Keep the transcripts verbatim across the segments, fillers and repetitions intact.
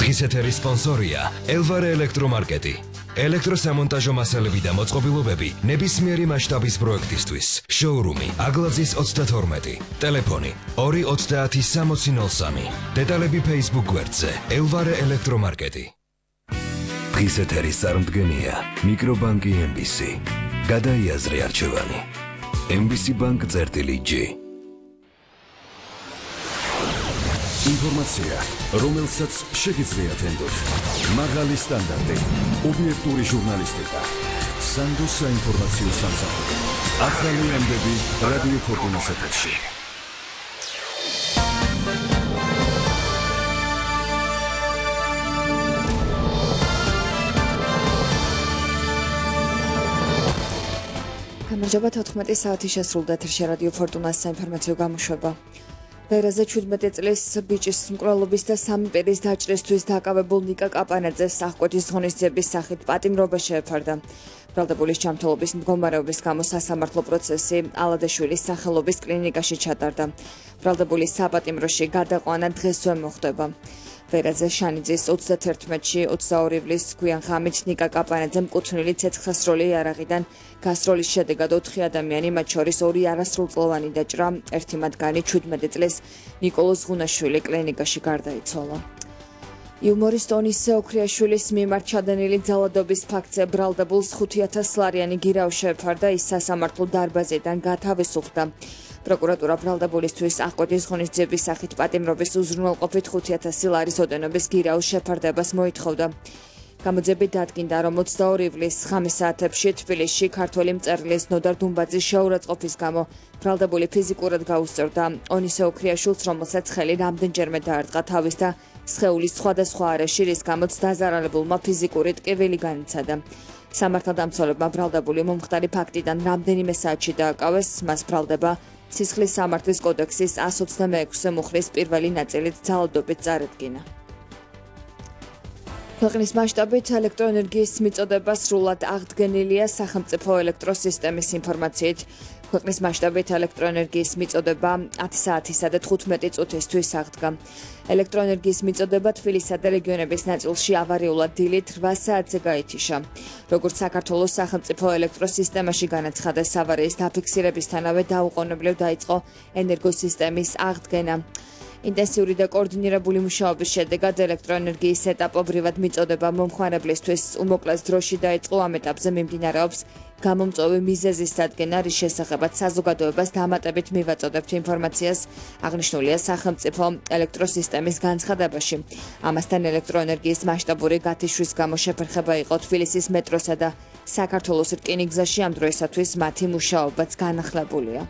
დღის ეთერის სპონსორია ელვარე ელექტრომარკეტი. ელექტროსამონტაჟო მასალები და მოწყობილობები ნებისმიერი მასშტაბის პროექტისთვის. შოურუმი აგლაძის ოცდათორმეტი. ტელეფონი ორი ოცდაათი სამოცი ნოლ სამი. დეტალები Facebook გვერდზე ელვარე ელექტრომარკეტი. დღის ეთერის წარმდგენია მიკრობანკი ემ ბი სი. გადაიაზრე არჩევანი. ემ ბი სი ბანკ წერტილი ჯი. ინფორმაცია, რომელსაც შეგიძლიათ ენდოთ. მაღალი სტანდარტი, ობიექტური ჟურნალისტიკა. სანდოს საინფორმაციო სამსახური. ახალი ამბები რადიო ფორტუნას ეთერში. გამარჯობა, თოთხმეტი საათი შესრულდა ეთერში რადიო ფორტუნას საინფორმაციო გამოშვება. ვერაზე შვიდმეტი წლის ბიჭის მკვლელობის და სამი პირის დაჭრისთვის დაკავებულ ნიკა კაპანაძეს აღკვეთის ღონისძიების სახით პატიმრობა შეეფარდა. ბრალდებულის ჯანმრთელობის მდგომარეობის გამო სასამართლო პროცესი ალადაშვილის სახელობის კლინიკაში ჩატარდა. ბრალდებულის საპატიმროში გადაყვანა დღესვე მოხდება. ვერაზე შანიძის ოცდაათერთში ოცდაორი ივლის გვიან ღამით ნიკა კაპანაძემ მკუთვნილი ცეცხლსროლი იარაღიდან გასროლის შედეგად ოთხი ადამიანი, მათ შორის ორი არასრულწლოვანი დაჭრა, ერთი მათგანი შვიდმეტი წლის ნიკოლოზ ღუნაშვილი კლინიკაში გარდაიცვალა. იუმორისტ ონისე ოქრიაშვილის მიმართ ჩადენილი ძალადობის ფაქტზე ბრალდებულს ხუთი ათას ლარიანი გირაო შეეფარდა, ის სასამართლო დარბაზიდან გათავისუფლდა. პროკურატურა ბრალდებულისთვის აღკვეთის ღონისძიების სახით პატიმრობის უზრუნველყოფით ხუთი ათასი ლარის ოდენობის გირაოს შეფარდებას მოითხოვდა. გამოძიებით დადგინდა, რომ ოცდაორი ივლის ხამის საათებში თბილისში ქართველი მწერლის ნოდარ დუმბაძის შეურაცხყოფის გამო ბრალდებული ფიზიკურად გაუსწორდა ონისე ოქრიაშვილს, რომელსაც ხელი რამდენჯერმე დაარტყა თავის და სხეულის სხვადასხვა არეში, რის გამოც დაზარალებულმა ფიზიკური ტკივილი განიცადა. სამართალდამცველებმა ბრალდებული მომხდარი ფაქტიდან რამდენიმე საათში დააკავეს, მას ბრალდება სისხლის სამართლის კოდექსის ას ოცდამეექვსე მუხლის პირველი ნაწილით ძალადობით წარედგინა. ქვეყნის მასშტაბით ელექტროენერგიის მიწოდება სრულად აღდგენილია სახელმწიფო ელექტროსისტემის ინფორმაციით. ქვეყნის მასშტაბით ელექტროენერგიის მიწოდება ათი საათისა და თხუთმეტი წუთისთვის აღდგა. ელექტროენერგიის მიწოდება თბილისსა და რეგიონების ნაწილში ავარიულად დილით რვა საათზე გაითიშა. როგორც საქართველოს სახელმწიფო ელექტროსისტემაში განაცხადეს, ავარიის დაფიქსირებისთანავე დაუყოვნებლივ დაიწყო ენერგოსისტემის აღდგენა. ინტენსიური და კოორდინირებული მუშაობის შედეგად ელექტროენერგიის ეტაპობრივად მიწოდება მომხმარებლისთვის უმოკლეს დროში დაიწყო. ამ ეტაპზე მიმდინარეობს გამომწვევი მიზეზის დადგენა, რის შესახებაც საზოგადოებას დამატებით მივაწოდებთ ინფორმაციას, აღნიშნულია სახელმწიფო ელექტროსისტემის განცხადებაში. ამასთან ელექტროენერგიის მასშტაბური გათიშვის გამო შეფერხება იყო თბილისის მეტროსა და საქართველოს რკინიგზაში, ამ დროისათვის მათი მუშაობაც განახლებულია.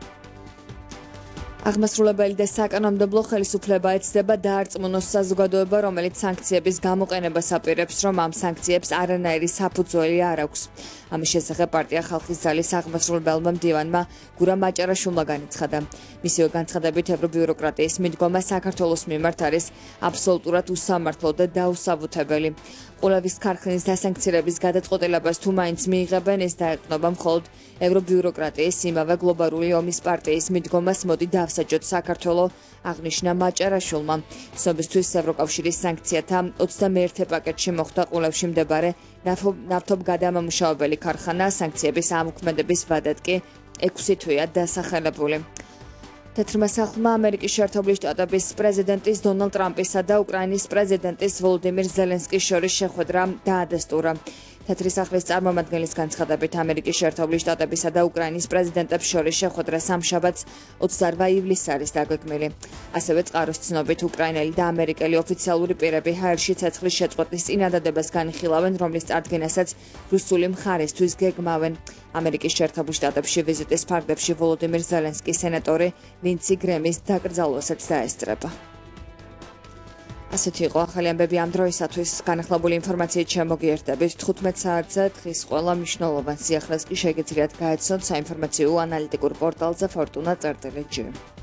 აღმასრულებელი და საკანონმდებლო ხელისუფლება ეცდება დაარწმუნოს საზოგადოება, რომელიც სანქციების გამოყენებას აპირებს, რომ ამ სანქციებს არანაირი საფუძველი არ აქვს. ამის შესახებ პარტია ხალხის ძალის აღმასრულებელმა მდივანმა გურამ მაჭარაშვილმა განაცხადა. მისივე განცხადებით, ევრობიუროკრატიის მიდგომა საქართველოს მიმართ არის აბსოლუტურად უსამართლო და დაუსაბუთებელი. ყულევის ქარხნის დასანქცირების გადაწყვეტილებას თუ მაინც მიიღებენ, ეს დაეყრდნობა მხოლოდ ევრობიუროკრატიის იმავე გლობალური ომის პარტიის მიდგომას. მოდი დავსაჯოთ საქართველო, აღნიშნა მაჭარაშვილმა. ცნობისთვის ევროკავშირის სანქციათა ოცდამეერთე პაკეტში მოხვდა ყულევში მდებარე ნავთობგადამამუშავებელი ქარხანა, სანქციების ამოქმედების ვადად კი ექვსი თვეა დასახელებული. თეთრმა სახლმა ამერიკის შეერთებული შტატების პრეზიდენტის დონალდ ტრამპისა და უკრაინის პრეზიდენტის ვოლოდიმირ ზელენსკის შორის შეხვედრა დაადასტურა. თეთრი სახლის წარმომადგენლის განცხადებით, ამერიკის შეერთებული შტატებისა და უკრაინის პრეზიდენტებს შორის შეხვედრა სამშაბათს ოცდარვა ივლისს არის დაგეგმილი. ასევე წყაროს ცნობით, უკრაინელი და ამერიკელი ოფიციალური პირები ჰაერში ცეცხლის შეწყვეტის წინადადებას განიხილავენ, რომლის წარდგენასაც რუსული მხარისთვის გეგმავენ. ამერიკის შეერთებულ შტატებში ვიზიტის ფარგლებში ვოლოდიმირ ზელენსკის სენატორი ლინცი გრემის დაკრძალვასაც დაესწრება. ასეთი იყო ახალი ამბები ამ დროისათვის. განახლებული ინფორმაციით შემოგიერთდებით თხუთმეტ საათზე. დღის ყველა მნიშვნელოვან სიახლეს კი შეგიძლიათ გაეცნოთ საინფორმაციო ანალიტიკურ პორტალზე ფორტუნა წერტილი ჯი.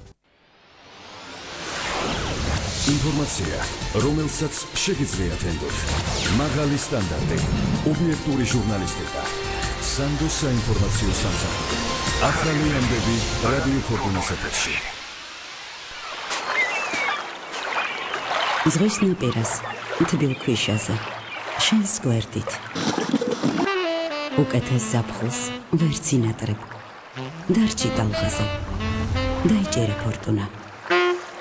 ინფორმაცია, რომელსაც შეგიძლიათ ენდოთ. მაღალი სტანდარტი, ობიექტური ჟურნალისტიკა. სანდოს საინფორმაციო სამსახური. ახალი ამბები რადიო ფორტუნას ეთერში. ზღვის ნაპირას, თბილ ქვიშაზე, შენს გვერდით. უკეთეს ზაფხულს ვერც ინატრებ. დარჩი ტალღაზე. დაიჭერე ფორტუნა.